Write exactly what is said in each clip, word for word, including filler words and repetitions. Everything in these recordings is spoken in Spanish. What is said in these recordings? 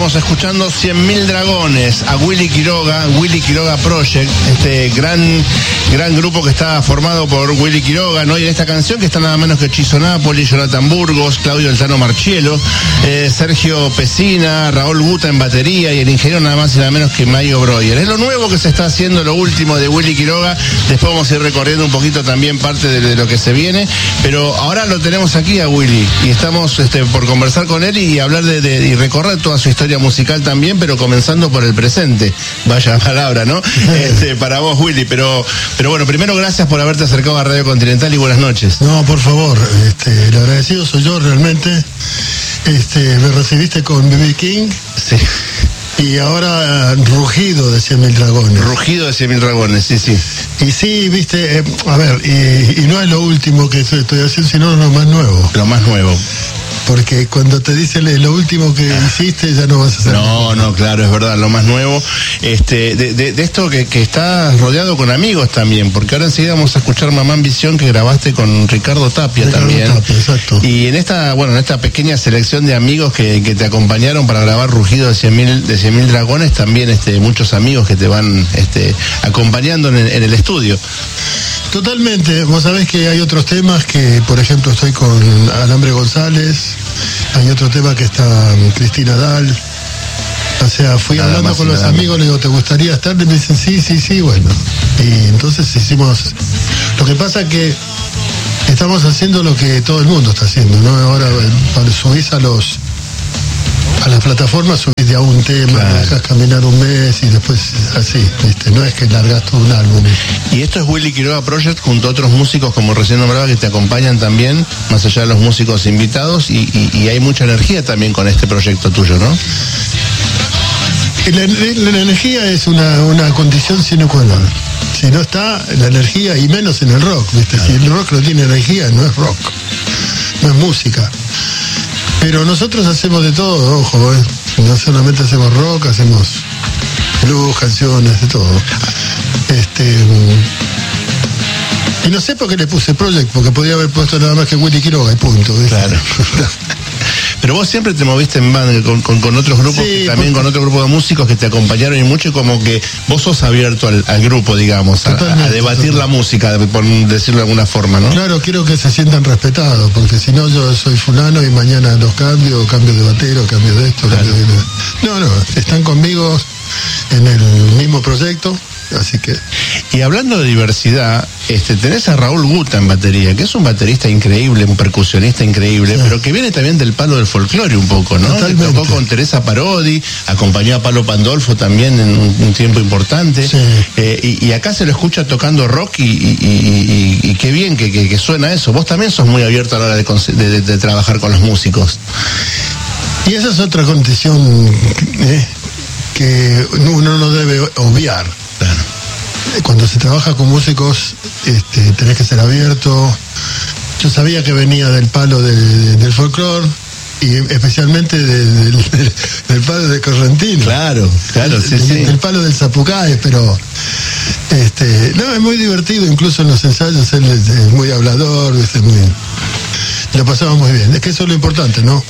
Estamos escuchando cien mil Dragones, a Willy Quiroga, Willy Quiroga Project, este gran, gran grupo que está formado por Willy Quiroga, ¿no? Y en esta canción que está nada menos que Chizo Napoli, Jonathan Burgos, Claudio El Tano Marchielo, eh, Sergio Pesina, Raúl Guta en batería y el ingeniero nada más y nada menos que Mario Breuer. Es lo nuevo que se está haciendo, lo último de Willy Quiroga. Después vamos a ir recorriendo un poquito también parte de, de lo que se viene, pero ahora lo tenemos aquí a Willy y estamos este, por conversar con él y hablar de, de y recorrer toda su historia musical también, pero comenzando por el presente. Vaya palabra, ¿no? Este, para vos, Willy, pero pero bueno, primero gracias por haberte acercado a Radio Continental y buenas noches. No, por favor, este, el agradecido soy yo realmente. Este, me recibiste con B B King. Sí. Y ahora Rugido de cien mil Dragones. Rugido de cien mil Dragones, sí, sí. Y sí, viste, eh, a ver, y, y no es lo último que estoy, estoy haciendo, sino lo más nuevo. Lo más nuevo. Porque cuando te dicen lo último que hiciste, ya no vas a hacer. No, no, claro, es verdad, lo más nuevo. Este, de, de, de esto que, que estás rodeado con amigos también, porque ahora enseguida vamos a escuchar Mamá en Visión que grabaste con Ricardo Tapia Ricardo también. Tapia, exacto. Y en esta, bueno, en esta pequeña selección de amigos que, que te acompañaron para grabar Rugido de cien mil Dragones, también este, muchos amigos que te van este, acompañando en el, en el estudio. Totalmente, vos sabés que hay otros temas que, por ejemplo, estoy con Alambre González, hay otro tema que está Cristina Dal, o sea, fui nada hablando con los amigos, le digo, ¿te gustaría estar? Y me dicen, sí, sí, sí, bueno, y entonces hicimos, lo que pasa que estamos haciendo lo que todo el mundo está haciendo, ¿no? Ahora cuando subís a los a las plataformas subís de a un tema, claro. Dejas caminar un mes y después así, ¿viste? No es que largas todo un álbum. Y esto es Willy Quiroga Project junto a otros músicos, como recién nombraba, que te acompañan también, más allá de los músicos invitados, y, y, y hay mucha energía también con este proyecto tuyo, ¿no? La, la, la energía es una, una condición sine qua non. Si no está la energía, y menos en el rock, ¿viste? Claro. Si el rock no tiene energía, no es rock, no es música. Pero nosotros hacemos de todo, ojo, ¿eh? No solamente hacemos rock, hacemos blues, canciones, de todo. Este, y no sé por qué le puse Project, porque podía haber puesto nada más que Willy Quiroga y punto, ¿viste? Claro. Pero vos siempre te moviste en banda con, con, con otros grupos, sí, que también porque... con otro grupo de músicos que te acompañaron y mucho, y como que vos sos abierto al, al grupo, digamos, a, a debatir totalmente. La música, por decirlo de alguna forma, ¿no? Claro, quiero que se sientan respetados, porque si no yo soy fulano y mañana los cambio, cambio de batero, cambio de esto, claro. Cambio de... No, no, están conmigo en el mismo proyecto. Así que... Y hablando de diversidad, este, tenés a Raúl Guta en batería, que es un baterista increíble, un percusionista increíble, sí. Pero que viene también del palo del folclore un poco, ¿no? Totalmente. Que tocó con Teresa Parodi, acompañó a Palo Pandolfo también en un, un tiempo importante, sí. eh, y, y acá se lo escucha tocando rock y, y, y, y, y qué bien que, que, que suena eso. Vos también sos muy abierto a la hora de, de, de, de trabajar con los músicos. Y esa es otra condición eh, que uno no debe obviar. Claro. Cuando se trabaja con músicos, este, tenés que ser abierto. Yo sabía que venía del palo de, de, del folclore y especialmente de, de, de, del palo de Correntino. Claro, claro, sí, de, sí. Del palo del Zapucay, pero este, no, es muy divertido, incluso en los ensayos él es, es muy hablador, es muy, lo pasamos muy bien. Es que eso es lo importante, ¿no?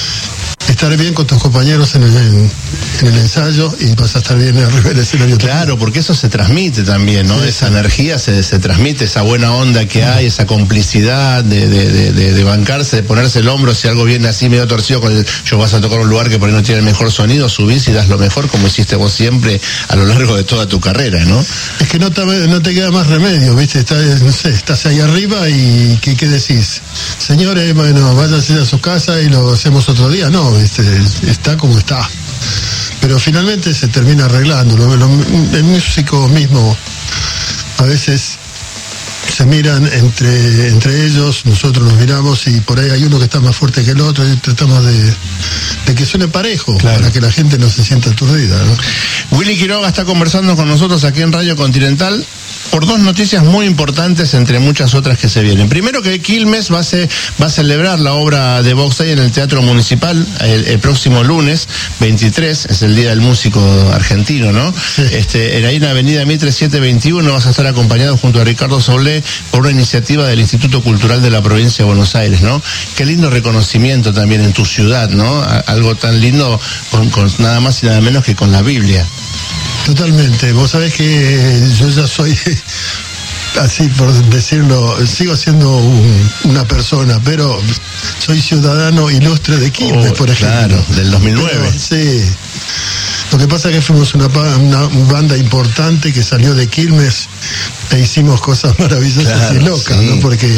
Estar bien con tus compañeros en el, en, en el ensayo y vas a estar bien arriba del escenario. Claro, porque eso se transmite también, ¿no? Sí, esa sí. Energía se, se transmite, esa buena onda que hay, esa complicidad de, de, de, de, de bancarse, de ponerse el hombro, si algo viene así medio torcido, con el, yo vas a tocar un lugar que por ahí no tiene el mejor sonido, subís y das lo mejor, como hiciste vos siempre a lo largo de toda tu carrera, ¿no? Es que no te, no te queda más remedio, ¿viste? Estás, no sé, estás ahí arriba y ¿qué, qué decís? Señores, bueno, váyanse a su casa y lo hacemos otro día. No, ¿viste? Está como está. Pero finalmente se termina arreglando. El músico mismo a veces se miran entre, entre ellos, nosotros nos miramos y por ahí hay uno que está más fuerte que el otro y tratamos de, de que suene parejo, claro. Para que la gente no se sienta aturdida, ¿no? Willy Quiroga está conversando con nosotros aquí en Radio Continental. por dos noticias muy importantes entre muchas otras que se vienen. Primero, que Quilmes va a, ser, va a celebrar la obra de Box Day en el Teatro Municipal el, el próximo lunes veintitrés, es el Día del Músico Argentino, ¿no? Sí. Este, en ahí en Avenida Mitre setecientos veintiuno vas a estar acompañado junto a Ricardo Soblé por una iniciativa del Instituto Cultural de la Provincia de Buenos Aires, ¿no? Qué lindo reconocimiento también en tu ciudad, ¿no? A, algo tan lindo con, con nada más y nada menos que con la Biblia. Totalmente. Vos sabés que yo ya soy, así por decirlo, sigo siendo un, una persona, pero soy ciudadano ilustre de Quilmes, oh, por ejemplo. Claro, del dos mil nueve. Pero, sí. Lo que pasa es que fuimos una, una banda importante que salió de Quilmes e hicimos cosas maravillosas, claro, y locas, sí, ¿no? Porque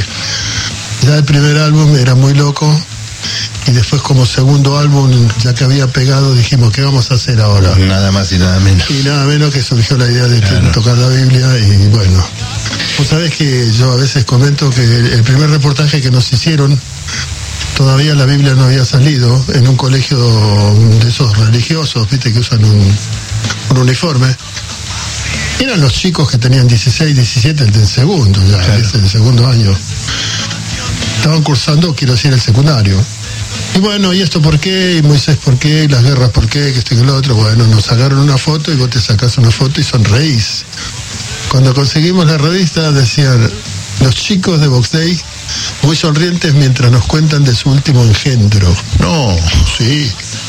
ya el primer álbum era muy loco. Y después, como segundo álbum, ya que había pegado, dijimos, ¿qué vamos a hacer ahora? Nada más y nada menos. Y nada menos que surgió la idea de claro. tocar la Biblia. Y bueno, vos sabés que yo a veces comento que el primer reportaje que nos hicieron, todavía la Biblia no había salido, en un colegio de esos religiosos, viste, que usan un, un uniforme. Eran los chicos que tenían dieciséis, diecisiete, el del segundo, ya, claro. es el segundo año. Estaban cursando, quiero decir, el secundario. Y bueno, ¿y esto por qué? ¿Y Moisés por qué? ¿Y las guerras por qué? Que esto y que lo otro. Bueno, nos sacaron una foto y vos te sacás una foto y sonreís. Cuando conseguimos la revista decían, los chicos de Box Day muy sonrientes mientras nos cuentan de su último engendro. No, sí.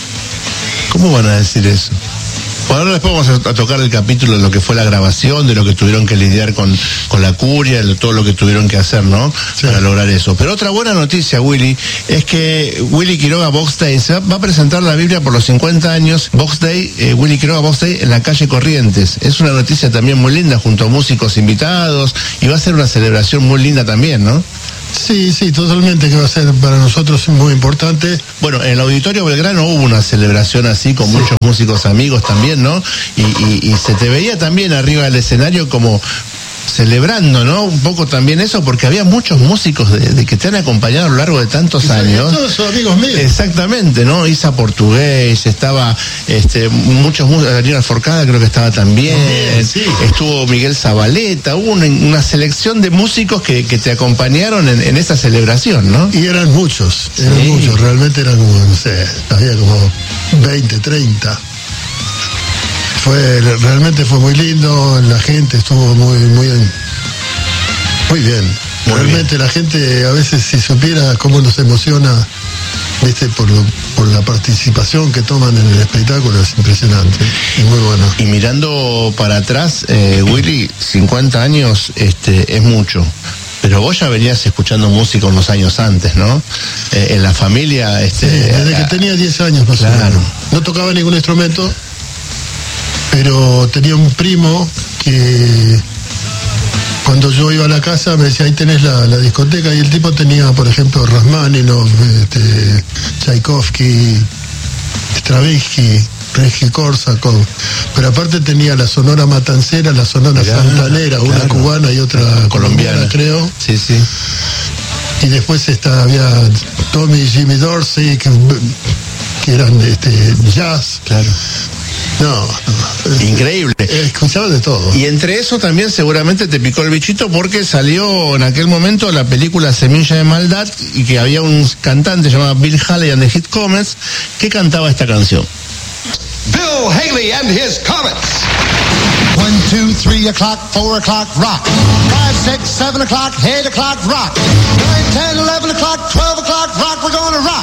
¿Cómo van a decir eso? Bueno, ahora después vamos a, a tocar el capítulo de lo que fue la grabación, de lo que tuvieron que lidiar con, con la curia, de todo lo que tuvieron que hacer, ¿no? Sí. Para lograr eso. Pero otra buena noticia, Willy, es que Willy Quiroga Box Day se va, va a presentar la Biblia por los cincuenta años, Box Day, eh, Willy Quiroga Box Day en la calle Corrientes. Es una noticia también muy linda, junto a músicos invitados, y va a ser una celebración muy linda también, ¿no? Sí, sí, totalmente, que va a ser para nosotros muy importante. Bueno, en el Auditorio Belgrano hubo una celebración así, con sí. muchos músicos amigos también, ¿no? Y, y, y se te veía también arriba del escenario como celebrando, ¿no? Un poco también eso, porque había muchos músicos de, de que te han acompañado a lo largo de tantos años. Todos son amigos míos. Exactamente, ¿no? Isa Portugués, estaba este, muchos músicos, Daniel Forcada creo que estaba también, bien, sí. Estuvo Miguel Zabaleta, hubo una, una selección de músicos que, que te acompañaron en, en esa celebración, ¿no? Y eran muchos, eran sí. muchos, realmente eran como, no sé, había como veinte, treinta. Fue, realmente fue muy lindo, la gente estuvo muy, muy, muy bien. Muy realmente bien. La gente, a veces, si supiera cómo nos emociona, viste, por, por la participación que toman en el espectáculo, es impresionante y muy bueno. Y mirando para atrás, eh, Willy, cincuenta años este, es mucho. Pero vos ya venías escuchando música unos años antes, ¿no? Eh, en la familia... Este, sí, desde que tenía diez años más claro. o menos. No tocaba ningún instrumento, pero tenía un primo que cuando yo iba a la casa me decía, ahí tenés la, la discoteca, y el tipo tenía, por ejemplo, Rachmaninoff, este, Tchaikovsky, Stravinsky, Rimsky-Korsakov, pero aparte tenía la Sonora Matancera, la Sonora Mirá, Santanera, claro. una cubana y otra colombiana, colombiana, creo. Sí, sí. Y después está, había Tommy y Jimmy Dorsey, que, que eran este, jazz. Claro. No, no, increíble. Escuchaba de todo. Y entre eso también seguramente te picó el bichito porque salió en aquel momento la película Semilla de Maldad y que había un cantante llamado Bill Haley and the Hit Comets que cantaba esta canción. Bill Haley and his Comets. One, two, three o'clock, four o'clock, rock. Five, six, seven o'clock, eight o'clock, rock. Nine, ten, eleven o'clock, twelve o'clock, rock. We're gonna rock.